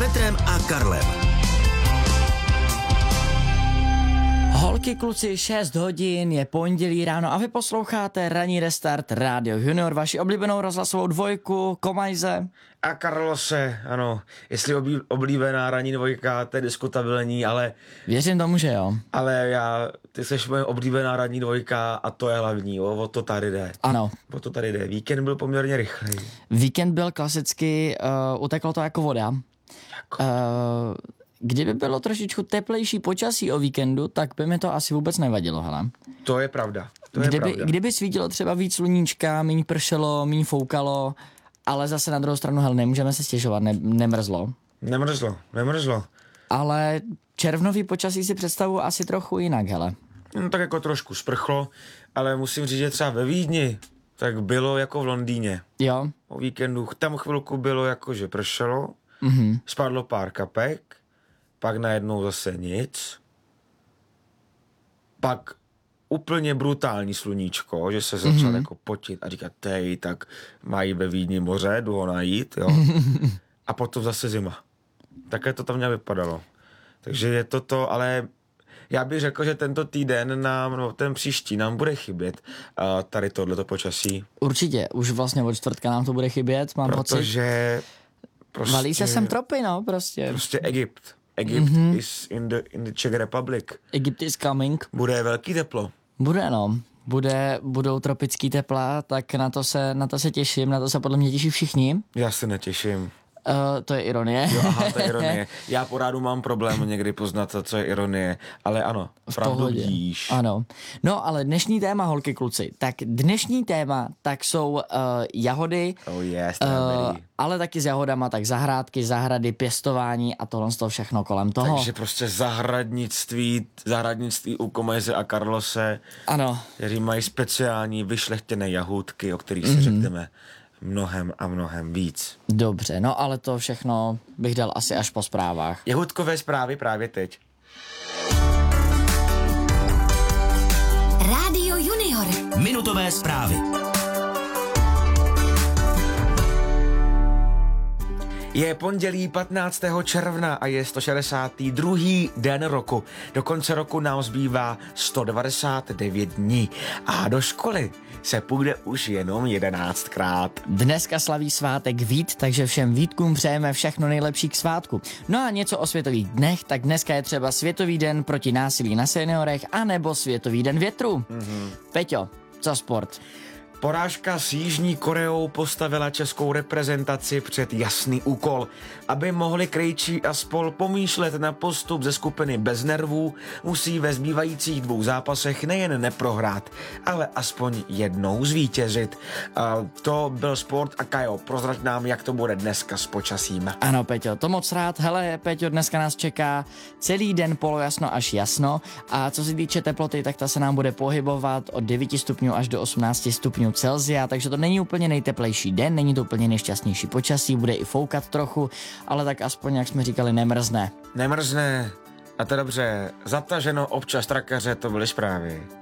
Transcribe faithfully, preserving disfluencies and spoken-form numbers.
Petrem a Karlem. Holky, kluci, šest hodin, je pondělí ráno a vy posloucháte ranní restart Radio Junior, vaši oblíbenou rozhlasovou dvojku, Komajze. A Karlose, ano, jestli oblí, oblíbená ranní dvojka, to je diskutabilní, ale... Věřím tomu, že jo. Ale já, ty jsi moje oblíbená ranní dvojka a to je hlavní, o, o to tady jde. Ano. O to tady jde. Víkend byl poměrně rychlý. Víkend byl klasicky, uh, uteklo to jako voda. Jako? Uh, kdyby bylo trošičku teplejší počasí o víkendu, tak by mi to asi vůbec nevadilo, hele. To je pravda, to je kdyby, pravda. Kdyby svítilo třeba víc sluníčka, míň pršelo, míň foukalo, ale zase na druhou stranu, hele, nemůžeme se stěžovat, ne, nemrzlo. Nemrzlo, nemrzlo. Ale červnový počasí si představuji asi trochu jinak, hele. No tak jako trošku sprchlo, ale musím říct, že třeba ve Vídni tak bylo jako v Londýně. Jo. O víkendu tam chvilku bylo jako, že pršelo, Mhm. spadlo pár kapek, pak najednou zase nic, pak úplně brutální sluníčko, že se začal mm-hmm. jako potit a říkat, tej, tak mají ve Vídni moře, jdu ho najít, jo. A potom zase zima. Také to tam nějak vypadalo. Takže je to to, ale já bych řekl, že tento týden nám, no ten příští nám bude chybět uh, tady tohleto počasí. Určitě, už vlastně od čtvrtka nám to bude chybět, mám pocit. Protože prostě... Valí se sem tropy, no, prostě. Prostě Egypt. Egypt mm-hmm. is in the, in the Czech Republic. Egypt is coming. Bude velký teplo. Bude, no. Bude, budou tropický tepla, tak na to se, na to se těším, na to se podle mě těší všichni. Já se netěším. Uh, to je ironie. Jo, aha, to je ironie. Já po rádu mám problém někdy poznat, co je ironie, ale ano, v pravdu pohodě. vidíš. Ano. No, ale dnešní téma, holky, kluci, tak dnešní téma, tak jsou uh, jahody, Oh yes, uh, ale taky s jahodama, tak zahrádky, zahrady, pěstování a tohle z toho všechno kolem toho. Takže prostě zahradnictví, zahradnictví u Komajze a Karlose, Ano. kteří mají speciální vyšlechtěné jahůdky, o kterých si mm-hmm. řekneme mnohem a mnohem víc. Dobře, no ale to všechno bych dal asi až po zprávách. Jahůdkové zprávy právě teď. Radio Junior. Minutové zprávy. Je pondělí patnáctého června a je sto šedesátý druhý den roku. Do konce roku nám zbývá sto devadesát devět dní a do školy se půjde už jenom jedenáctkrát. Dneska slaví svátek Vít, takže všem Vítkům přejeme všechno nejlepší k svátku. No a něco o světových dnech, tak dneska je třeba Světový den proti násilí na seniorech anebo Světový den větru. Mm-hmm. Peťo, co sport? Porážka s Jižní Koreou postavila českou reprezentaci před jasný úkol. Aby mohli Krejčí a spol pomýšlet na postup ze skupiny bez nervů, musí ve zbývajících dvou zápasech nejen neprohrát, ale aspoň jednou zvítězit. A to byl sport a Kajo, prozrať nám, jak to bude dneska s počasím. Ano, Peťo, to moc rád. Hele, Peťo, dneska nás čeká celý den polojasno až jasno a co se týče teploty, tak ta se nám bude pohybovat od devět stupňů až do osmnáct stupňů Celsia, takže to není úplně nejteplejší den, není to úplně nejšťastnější počasí, bude i foukat trochu, ale tak aspoň, jak jsme říkali, nemrzne. Nemrzne. A to dobře, zataženo občas trakaře, to byly zprávy.